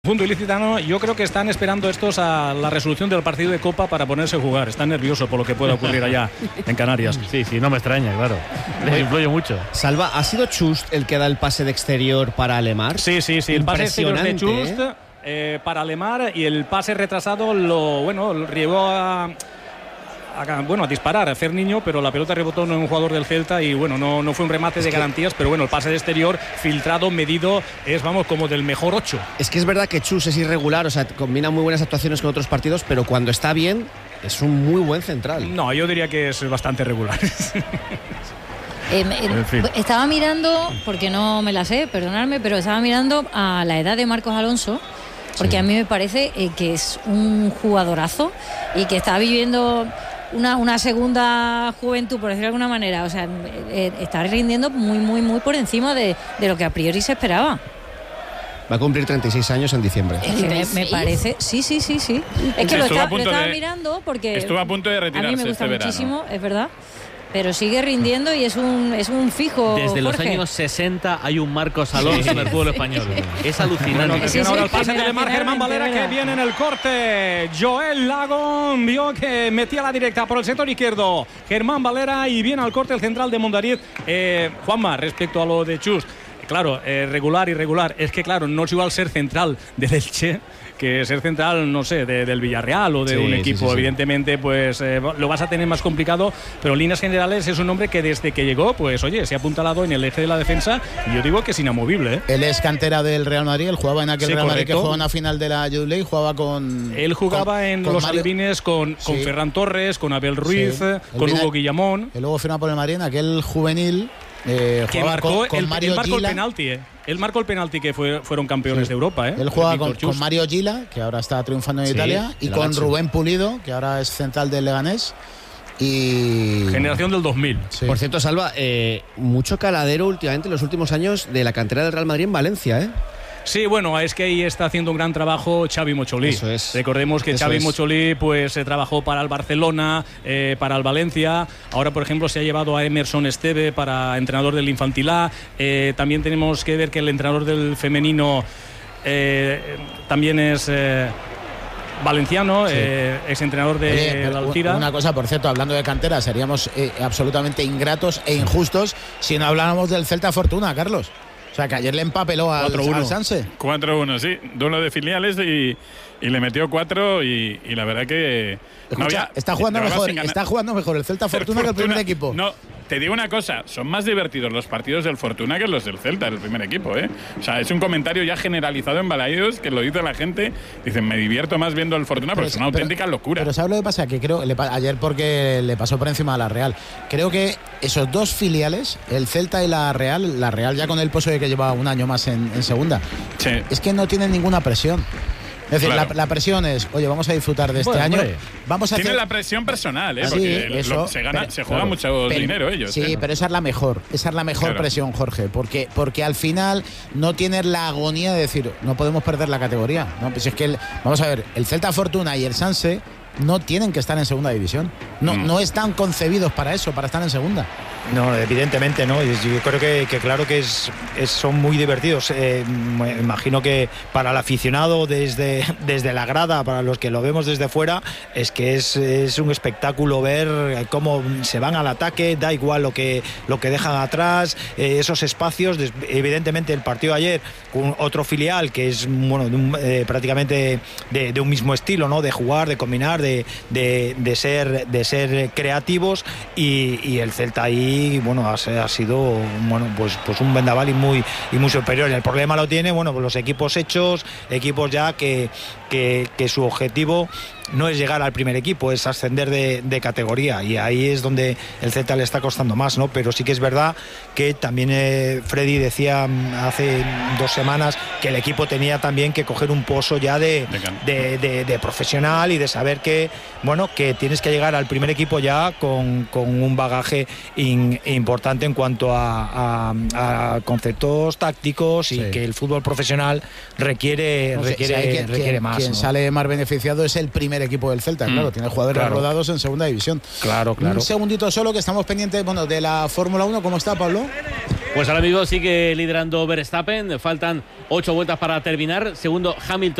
Punto ilicitano, yo creo que están esperando estos a la resolución del partido de Copa para ponerse a jugar. Están nerviosos por lo que pueda ocurrir allá en Canarias. Sí, no me extraña, claro. Les influye mucho. Salva, ¿ha sido Chust el que da el pase de exterior para Alemar? Sí, el pase exterior de Chust para Alemar, y el pase retrasado lo llevó a disparar a Ferniño, pero la pelota rebotó en un jugador del Celta y no fue un remate de garantías, pero el pase de exterior filtrado, medido, es como del mejor 8. Es que es verdad que Chus es irregular, o sea, combina muy buenas actuaciones con otros partidos, pero cuando está bien es un muy buen central. No, yo diría que es bastante regular. Estaba mirando, porque no me la sé, perdonadme, pero estaba mirando a la edad de Marcos Alonso, porque a mí me parece que es un jugadorazo y que está viviendo una segunda juventud, por decirlo de alguna manera. O sea, está rindiendo muy por encima de lo que a priori se esperaba. Va a cumplir 36 años en diciembre. Me parece, sí. Es que lo estaba mirando porque estuvo a punto de retirarse. A mí me gusta muchísimo, verano. es verdad. Pero sigue rindiendo y es un fijo. Desde los Jorge. años 60 hay un Marcos Alonso en el fútbol español. Es alucinante. Atención ahora el pase de Lemar, Germán Valera, que viene en el corte. Joel Lagón vio que metía la directa por el sector izquierdo. Germán Valera, y viene al corte el central de Mondariz. Juanma, respecto a lo de Chus, claro, regular, irregular. Es que claro, no es igual ser central del Elche que ser central, no sé, del Villarreal o de un equipo. Sí. Evidentemente, pues lo vas a tener más complicado, pero en líneas generales es un hombre que desde que llegó, pues oye, se ha apuntalado en el eje de la defensa, y yo digo que es inamovible, ¿eh? Él es cantera del Real Madrid, él jugaba en aquel Real Madrid que jugó una final de la Youth League, jugaba con... Él jugaba en los alevines con Ferran Torres, con Abel Ruiz, con Hugo Guillamón. Que luego firma por el Madrid en aquel juvenil. Que marcó el penalti, Él marcó el penalti que fueron campeones de Europa, Él juega con Mario Gila, que ahora está triunfando en Italia, y con Rubén Pulido, que ahora es central del Leganés. Y generación del 2000. Sí. Por cierto, Salva, mucho caladero últimamente en los últimos años de la cantera del Real Madrid en Valencia, ¿eh? Sí, es que ahí está haciendo un gran trabajo Xavi Mocholí. Eso es. Recordemos que Xavi Mocholí pues trabajó para el Barcelona, para el Valencia. Ahora, por ejemplo, se ha llevado a Emerson Esteve para entrenador del Infantil A. También tenemos que ver que el entrenador del femenino también es valenciano, exentrenador de la Alcira. Una cosa, por cierto, hablando de cantera, seríamos absolutamente ingratos e injustos si no habláramos del Celta Fortuna, Carlos. O sea, que ayer le empapeló al Sanse. 4-1, sí. Duelo de filiales y le metió 4 y la verdad que... Escucha, está jugando mejor el Celta Fortuna que el primer equipo. No, te digo una cosa, son más divertidos los partidos del Fortuna que los del Celta, el primer equipo, ¿eh? O sea, es un comentario ya generalizado en Balaídos, que lo dice la gente. Dicen, me divierto más viendo el Fortuna, pero es una auténtica locura. Pero ¿sabes lo que pasa? Que creo, ayer porque le pasó por encima a la Real, creo que esos dos filiales, el Celta y la Real ya con el pozo de que lleva un año más en segunda, es que no tienen ninguna presión. Es decir, claro, la presión es, oye, vamos a disfrutar de este año. Tienen la presión personal, porque se juega mucho dinero ellos. Sí, pero esa es la mejor. Presión, Jorge, porque al final no tienes la agonía de decir, no podemos perder la categoría. No, pues es que vamos a ver, el Celta Fortuna y el Sanse no tienen que estar en segunda división. No están concebidos para eso, para estar en segunda. No, evidentemente no. Yo creo que claro que son muy divertidos. Me imagino que para el aficionado desde la grada, para los que lo vemos desde fuera, es que es un espectáculo ver cómo se van al ataque, da igual lo que dejan atrás, esos espacios. Evidentemente el partido de ayer con otro filial que es prácticamente de un mismo estilo, ¿no? De jugar, de combinar, de ser creativos, y el Celta ahí ha sido pues un vendaval y muy superior. Y el problema lo tiene pues los equipos hechos, equipos ya que su objetivo no es llegar al primer equipo, es ascender de categoría, y ahí es donde el Celta le está costando más, ¿no? Pero sí que es verdad que también Freddy decía hace 2 semanas que el equipo tenía también que coger un pozo ya de profesional, y de saber que tienes que llegar al primer equipo ya con un bagaje importante en cuanto a conceptos tácticos, y que el fútbol profesional requiere más. Quien sale más beneficiado es el primer equipo del Celta, claro, tiene jugadores rodados en segunda división. Claro. Un segundito solo, que estamos pendientes de la Fórmula 1. ¿Cómo está, Pablo? Pues ahora mismo sigue liderando Verstappen, faltan 8 vueltas para terminar. Segundo Hamilton.